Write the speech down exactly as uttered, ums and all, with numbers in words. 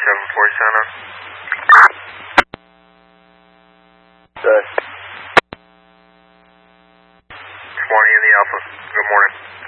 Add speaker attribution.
Speaker 1: seven four Center.
Speaker 2: Good.
Speaker 1: Good morning in the Alpha. Good morning.